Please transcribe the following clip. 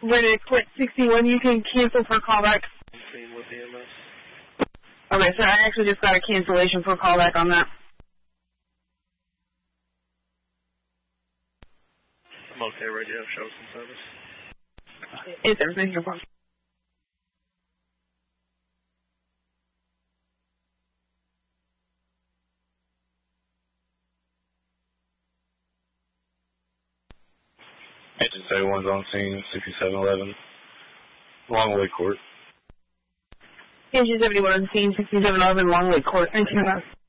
Ready to quit 61, you can cancel for callback. Same with EMS. Okay, so I actually just got a cancellation for callback on that. I'm okay, radio shows and service. Is everything your problem? Agent 31's on scene, 6711, Longway Court. Agent 71 on scene, 6711, Longway Court. Thank you.